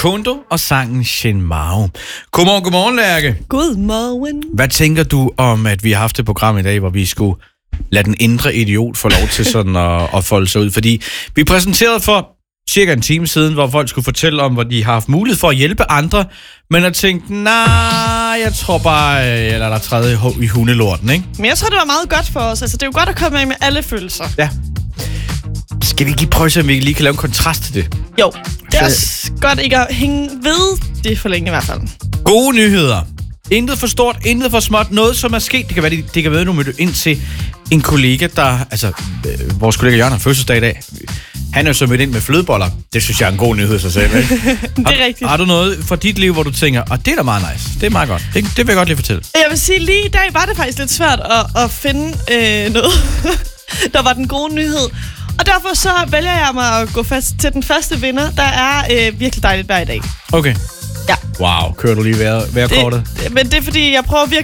Kondo og sangen Shin Mao. Godmorgen, Lærke. Godmorgen. Hvad tænker du om, at vi har haft et program i dag, hvor vi skulle lade den indre idiot få lov til sådan at folde sig ud? Fordi vi præsenterede for cirka en time siden, hvor folk skulle fortælle om, hvor de har haft mulighed for at hjælpe andre, men har tænkt, jeg tror bare, jeg lader dig træde i hundelorten, ikke? Men jeg tror, det var meget godt for os. Altså, det er jo godt at komme af med alle følelser. Ja. Skal vi ikke lige prøve at se, om vi lige kan lave en kontrast til det? Jo, det er også godt ikke at hænge ved det for længe i hvert fald. Gode nyheder. Intet for stort, intet for småt. Noget, som er sket. Det kan være, du mødte ind til en kollega, der... Altså, vores kollega Jørgen har fødselsdag i dag. Han er jo så mødt ind med flødeboller. Det synes jeg er en god nyhed sig selv, ikke? Det er rigtigt. Har du noget for dit liv, hvor du tænker, det er da meget nice. Det er meget godt. Det vil jeg godt lige fortælle. Jeg vil sige, lige i dag var det faktisk lidt svært at finde noget, der var den gode nyhed. Og derfor så vælger jeg mig at gå fast til den første vinder. Der er virkelig dejligt vejr i dag. Okay. Ja. Wow, kører du lige vejrkortet? Men det er fordi, jeg prøver virkelig